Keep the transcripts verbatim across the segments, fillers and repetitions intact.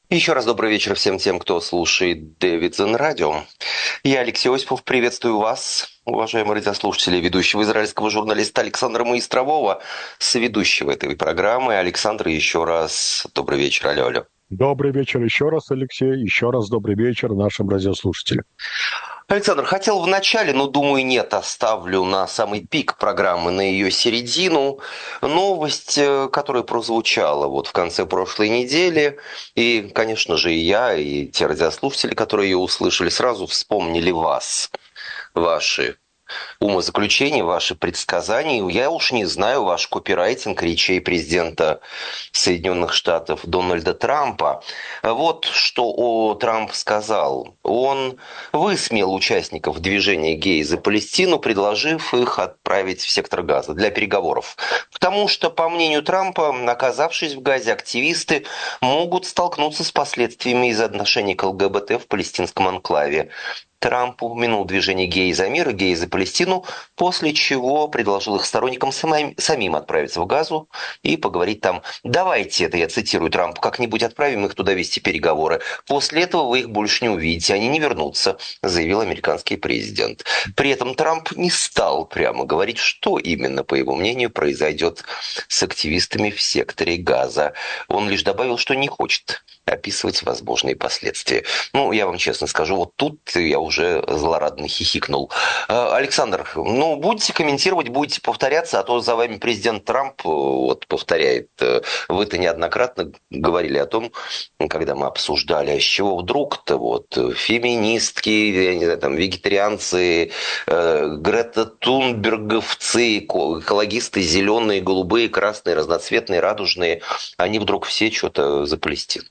Еще раз добрый вечер всем тем, кто слушает Дэвидсон Радио. Я Алексей Осипов, приветствую вас, уважаемые радиослушатели, ведущего израильского журналиста Александра Маистрового, соведущего этой программы. Александр, еще раз добрый вечер, алло, алло. Добрый вечер еще раз, Алексей. Еще раз добрый вечер нашим радиослушателям. Александр, хотел в начале, но, думаю, нет, оставлю на самый пик программы, на ее середину. Новость, э, которая прозвучала вот в конце прошлой недели. И, конечно же, и я, и те радиослушатели, которые ее услышали, сразу вспомнили вас, ваши умозаключения, ваши предсказания. Я уж не знаю ваш копирайтинг речей президента Соединенных Штатов Дональда Трампа. Вот что о Трамп сказал. Он высмеял участников движения «Геи за Палестину», предложив их отправить в сектор Газа для переговоров. Потому что, по мнению Трампа, оказавшись в Газе, активисты могут столкнуться с последствиями из-за отношений к ЛГБТ в палестинском анклаве. Трамп упомянул движение «Геи за мир» и «Геи за Палестину», после чего предложил их сторонникам самим, самим отправиться в Газу и поговорить там. «Давайте, это я цитирую Трампа, как-нибудь отправим их туда вести переговоры. После этого вы их больше не увидите, они не вернутся», заявил американский президент. При этом Трамп не стал прямо говорить, что именно, по его мнению, произойдет с активистами в секторе Газа. Он лишь добавил, что не хочет описывать возможные последствия. Ну, я вам честно скажу, вот тут я уже злорадно хихикнул. А, Александр, ну, будете комментировать, будете повторяться, а то за вами президент Трамп э, вот повторяет. Э, Вы-то неоднократно говорили о том, когда мы обсуждали, а с чего вдруг-то вот э, феминистки, я не знаю, там, вегетарианцы, э, Грета Тунберговцы, эко- экологисты зеленые, голубые, красные, разноцветные, радужные, они вдруг все что-то за Палестину.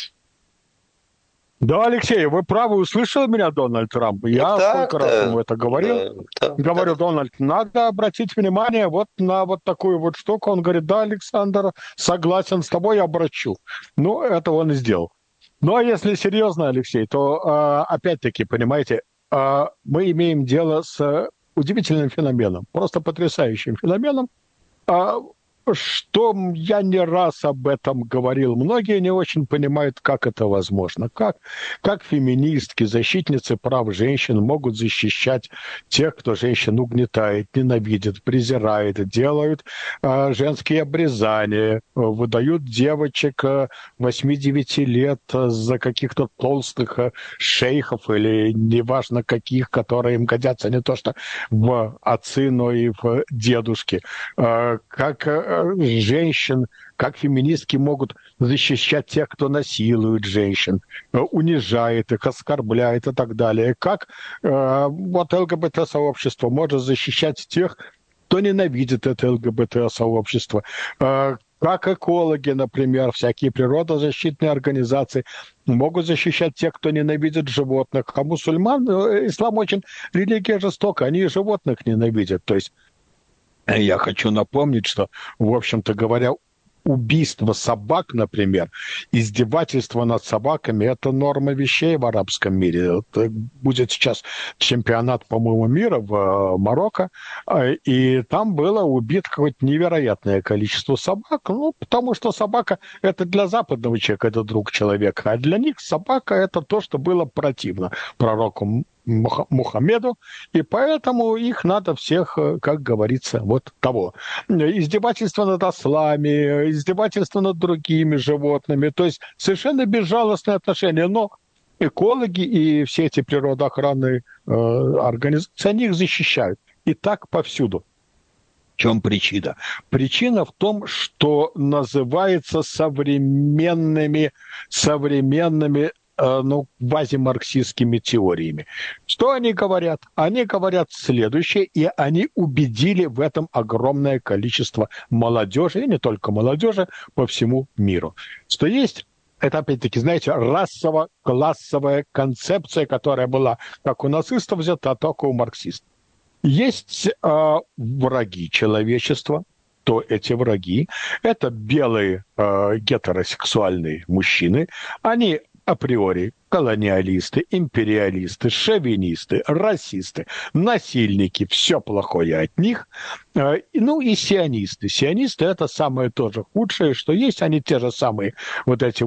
Да, Алексей, вы правы, услышал меня Дональд Трамп. Ну Я сколько так, раз да, ему это говорил. да, да, Говорю, да. Дональд, надо обратить внимание вот на вот такую вот штуку. Он говорит, да, Александр, согласен с тобой, обращу. Ну, это он и сделал. Ну, а если серьезно, Алексей, то а, опять-таки, понимаете, а, мы имеем дело с удивительным феноменом, просто потрясающим феноменом. А, что я не раз об этом говорил. Многие не очень понимают, как это возможно. Как, как феминистки, защитницы прав женщин могут защищать тех, кто женщин угнетает, ненавидит, презирает, делают а, женские обрезания, выдают девочек а, восьми-девяти лет а, за каких-то толстых а, шейхов или неважно каких, которые им годятся не то что в отцы, но и в дедушки. А, как а, женщин, как феминистки могут защищать тех, кто насилует женщин, а, унижает их, оскорбляет и так далее. Как а, вот ЛГБТ-сообщество может защищать тех, кто ненавидит это ЛГБТ-сообщество. А, как экологи, например, всякие природозащитные организации могут защищать тех, кто ненавидит животных. А мусульман, э, ислам очень религия жестока, они и животных ненавидят. То есть я хочу напомнить, что, в общем-то говоря, убийство собак, например, издевательство над собаками – это норма вещей в арабском мире. Вот, э, будет сейчас чемпионат, по-моему, мира в э, Марокко, э, и там было убито какое-то невероятное количество собак, ну, потому что собака – это для западного человека, это друг человека, а для них собака – это то, что было противно пророку Муха- Мухаммеду, и поэтому их надо всех, э, как говорится, вот того. Издевательство над ослами, издевательство над другими животными, то есть совершенно безжалостное отношение, но экологи и все эти природоохранные э, организации, они их защищают. И так повсюду. В чем причина? Причина в том, что называется современными, современными э, ну, квазимарксистскими теориями. Что они говорят? Они говорят следующее, и они убедили в этом огромное количество молодежи, и не только молодежи, по всему миру. Что есть это, опять-таки, знаете, расово-классовая концепция, которая была как у нацистов взята, так и у марксистов. Есть э, враги человечества, то эти враги – это белые э, гетеросексуальные мужчины. Они априори колониалисты, империалисты, шовинисты, расисты, насильники, все плохое от них. Э, ну и сионисты. Сионисты – это самое тоже худшее, что есть. Они те же самые вот эти